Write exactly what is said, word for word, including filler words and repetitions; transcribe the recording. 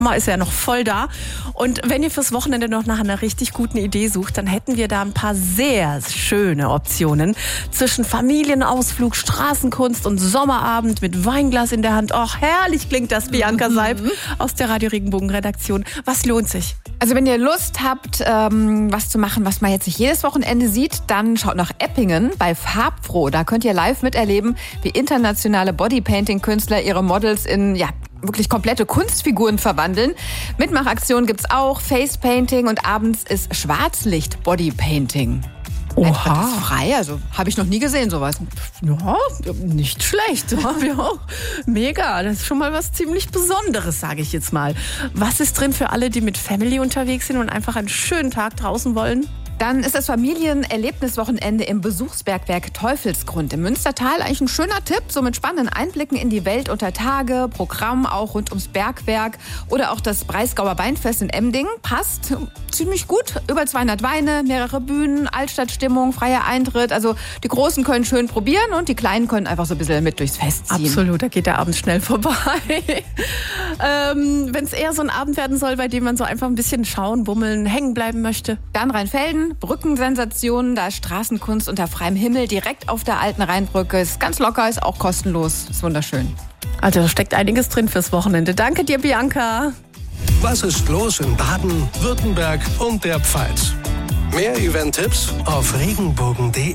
Mal ist ja noch voll da. Und wenn ihr fürs Wochenende noch nach einer richtig guten Idee sucht, dann hätten wir da ein paar sehr schöne Optionen. Zwischen Familienausflug, Straßenkunst und Sommerabend mit Weinglas in der Hand. Och, herrlich klingt das, Bianca Seib aus der Radio Regenbogen Redaktion. Was lohnt sich? Also wenn ihr Lust habt, ähm, was zu machen, was man jetzt nicht jedes Wochenende sieht, dann schaut nach Eppingen bei Farbfroh. Da könnt ihr live miterleben, wie internationale Bodypainting-Künstler ihre Models in, ja, wirklich komplette Kunstfiguren verwandeln. Mitmachaktionen gibt's auch, Facepainting und abends ist Schwarzlicht-Bodypainting. Einfach das frei, also habe ich noch nie gesehen, sowas. Ja, nicht schlecht. Ja, mega, das ist schon mal was ziemlich Besonderes, sage ich jetzt mal. Was ist drin für alle, die mit Family unterwegs sind und einfach einen schönen Tag draußen wollen? Dann ist das Familienerlebniswochenende im Besuchsbergwerk Teufelsgrund im Münstertal eigentlich ein schöner Tipp, so mit spannenden Einblicken in die Welt unter Tage, Programm auch rund ums Bergwerk oder auch das Breisgauer Weinfest in Emding. Passt ziemlich gut, über zweihundert Weine, mehrere Bühnen, Altstadtstimmung, freier Eintritt. Also die Großen können schön probieren und die Kleinen können einfach so ein bisschen mit durchs Fest ziehen. Absolut, da geht der Abend schnell vorbei. ähm, wenn es eher so ein Abend werden soll, bei dem man so einfach ein bisschen schauen, bummeln, hängen bleiben möchte. Dann Rheinfelden. Brückensensationen, da ist Straßenkunst unter freiem Himmel direkt auf der alten Rheinbrücke. Ist ganz locker, ist auch kostenlos, ist wunderschön. Also da steckt einiges drin fürs Wochenende. Danke dir, Bianca. Was ist los in Baden, Württemberg und der Pfalz? Mehr Event-Tipps auf regenbogen punkt de.